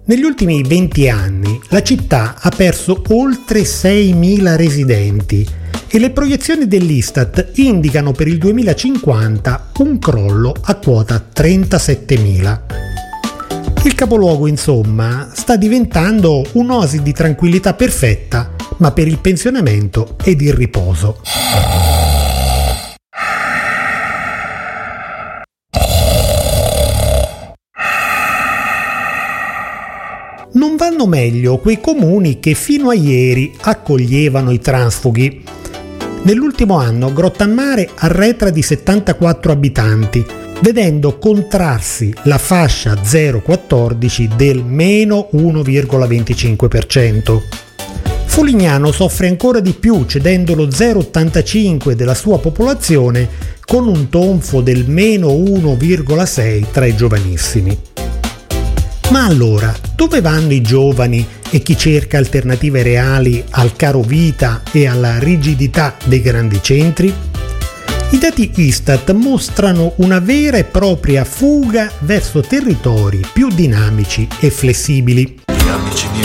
Negli ultimi 20 anni la città ha perso oltre 6.000 residenti e le proiezioni dell'Istat indicano per il 2050 un crollo a quota 37.000. Il capoluogo, insomma, sta diventando un'oasi di tranquillità perfetta, ma per il pensionamento ed il riposo. Non vanno meglio quei comuni che fino a ieri accoglievano i transfughi. Nell'ultimo anno Grottammare arretra di 74 abitanti, vedendo contrarsi la fascia 0-14 del meno 1,25%. Fulignano soffre ancora di più, cedendo lo 0,85 della sua popolazione con un tonfo del meno 1,6 tra i giovanissimi. Ma allora, dove vanno i giovani e chi cerca alternative reali al caro vita e alla rigidità dei grandi centri? I dati Istat mostrano una vera e propria fuga verso territori più dinamici e flessibili. Gli amici miei